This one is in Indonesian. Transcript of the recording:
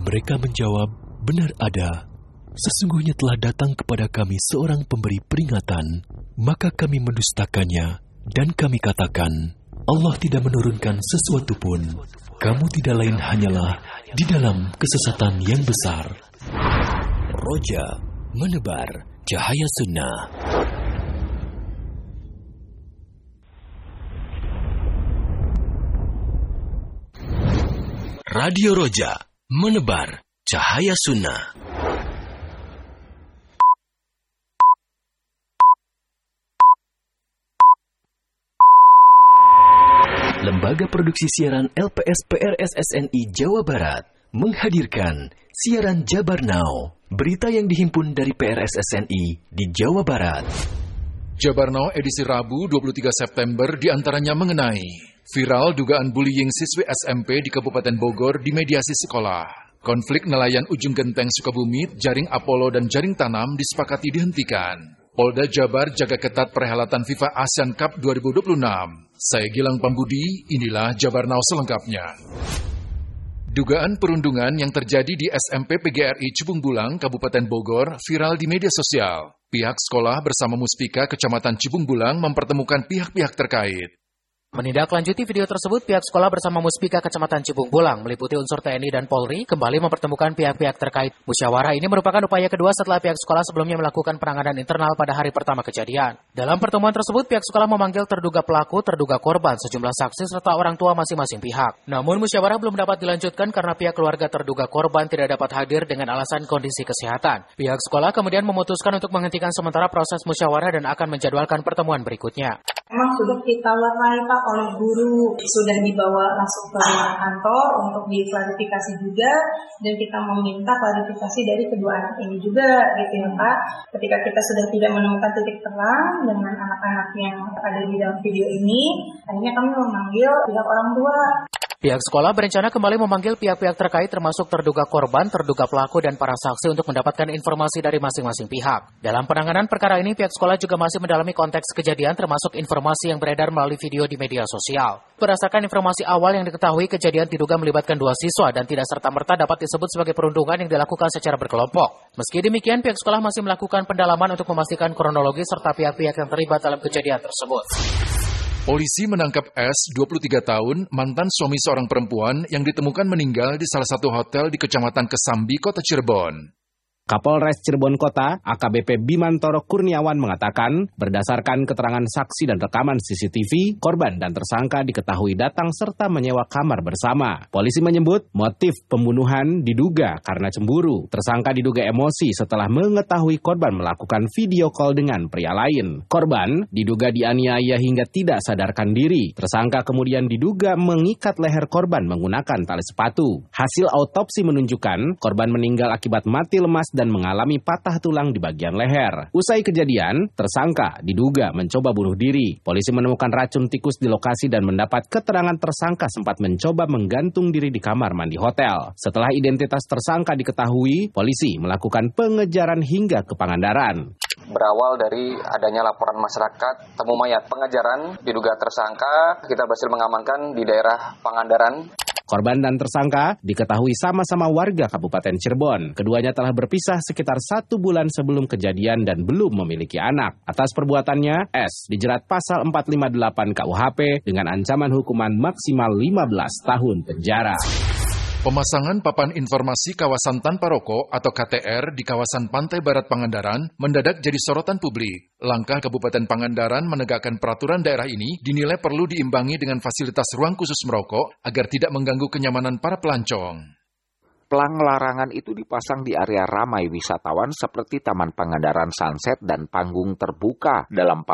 Mereka menjawab, benar ada. Sesungguhnya telah datang kepada kami seorang pemberi peringatan, maka kami mendustakannya, dan kami katakan, Allah tidak menurunkan sesuatu pun. Kamu tidak lain hanyalah di dalam kesesatan yang besar. Roja menebar cahaya sunnah. Radio Roja menebar cahaya sunnah. Lembaga Produksi Siaran LPS PRSSNI Jawa Barat menghadirkan siaran Jabar Now, berita yang dihimpun dari PRSSNI di Jawa Barat. Jabar Now edisi Rabu 23 September diantaranya mengenai viral dugaan bullying siswi SMP di Kabupaten Bogor di mediasi sekolah. Konflik nelayan ujung genteng Sukabumi, jaring Apollo dan jaring tanam disepakati dihentikan. Polda Jabar jaga ketat perhelatan FIFA Asian Cup 2026. Saya Gilang Pambudi, inilah Jabar Now selengkapnya. Dugaan perundungan yang terjadi di SMP PGRI Cibung Bulang, Kabupaten Bogor, viral di media sosial. Pihak sekolah bersama Muspika Kecamatan Cibung Bulang mempertemukan pihak-pihak terkait. Menindaklanjuti video tersebut, pihak sekolah bersama Muspika Kecamatan Cibung Bulang meliputi unsur TNI dan Polri kembali mempertemukan pihak-pihak terkait. Musyawarah ini merupakan upaya kedua setelah pihak sekolah sebelumnya melakukan penanganan internal pada hari pertama kejadian. Dalam pertemuan tersebut, pihak sekolah memanggil terduga pelaku, terduga korban, sejumlah saksi serta orang tua masing-masing pihak. Namun musyawarah belum dapat dilanjutkan karena pihak keluarga terduga korban tidak dapat hadir dengan alasan kondisi kesehatan. Pihak sekolah kemudian memutuskan untuk menghentikan sementara proses musyawarah dan akan menjadwalkan pertemuan berikutnya. Memang sudah kita warnai Pak oleh guru, sudah dibawa langsung ke ruang kantor untuk diklarifikasi juga, dan kita meminta klarifikasi dari kedua anak ini juga, gitu ya Pak. Ketika kita sudah tidak menemukan titik terang dengan anak-anak yang ada di dalam video ini, akhirnya kami memanggil pihak orang tua. Pihak sekolah berencana kembali memanggil pihak-pihak terkait termasuk terduga korban, terduga pelaku, dan para saksi untuk mendapatkan informasi dari masing-masing pihak. Dalam penanganan perkara ini, pihak sekolah juga masih mendalami konteks kejadian termasuk informasi yang beredar melalui video di media sosial. Berdasarkan informasi awal yang diketahui, kejadian diduga melibatkan 2 siswa dan tidak serta-merta dapat disebut sebagai perundungan yang dilakukan secara berkelompok. Meski demikian, pihak sekolah masih melakukan pendalaman untuk memastikan kronologi serta pihak-pihak yang terlibat dalam kejadian tersebut. Polisi menangkap S, 23 tahun, mantan suami seorang perempuan yang ditemukan meninggal di salah satu hotel di Kecamatan Kesambi, Kota Cirebon. Kapolres Cirebon Kota, AKBP Bimantoro Kurniawan mengatakan, berdasarkan keterangan saksi dan rekaman CCTV, korban dan tersangka diketahui datang serta menyewa kamar bersama. Polisi menyebut motif pembunuhan diduga karena cemburu. Tersangka diduga emosi setelah mengetahui korban melakukan video call dengan pria lain. Korban diduga dianiaya hingga tidak sadarkan diri. Tersangka kemudian diduga mengikat leher korban menggunakan tali sepatu. Hasil autopsi menunjukkan korban meninggal akibat mati lemas dan mengalami patah tulang di bagian leher. Usai kejadian, tersangka diduga mencoba bunuh diri. Polisi menemukan racun tikus di lokasi dan mendapat keterangan tersangka sempat mencoba menggantung diri di kamar mandi hotel. Setelah identitas tersangka diketahui, polisi melakukan pengejaran hingga ke Pangandaran. Berawal dari adanya laporan masyarakat temu mayat, pengejaran diduga tersangka, kita berhasil mengamankan di daerah Pangandaran. Korban dan tersangka diketahui sama-sama warga Kabupaten Cirebon. Keduanya telah berpisah sekitar 1 bulan sebelum kejadian dan belum memiliki anak. Atas perbuatannya, S dijerat pasal 458 KUHP dengan ancaman hukuman maksimal 15 tahun penjara. Pemasangan papan informasi kawasan tanpa rokok atau KTR di kawasan Pantai Barat Pangandaran mendadak jadi sorotan publik. Langkah Kabupaten Pangandaran menegakkan peraturan daerah ini dinilai perlu diimbangi dengan fasilitas ruang khusus merokok agar tidak mengganggu kenyamanan para pelancong. Pelang larangan itu dipasang di area ramai wisatawan seperti Taman Pangandaran Sunset dan panggung terbuka dalam